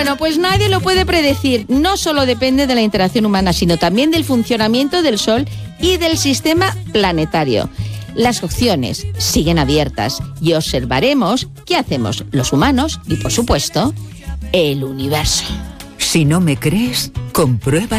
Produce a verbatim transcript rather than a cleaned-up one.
Bueno, pues nadie lo puede predecir. No solo depende de la interacción humana, sino también del funcionamiento del Sol y del sistema planetario. Las opciones siguen abiertas y observaremos qué hacemos los humanos y, por supuesto, el universo. Si no me crees, compruébalo.